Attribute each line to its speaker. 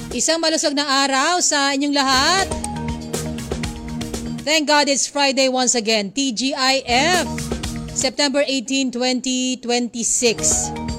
Speaker 1: Isang malusog na araw sa inyong lahat. Thank God it's Friday once again. TGIF, September 18, 2026.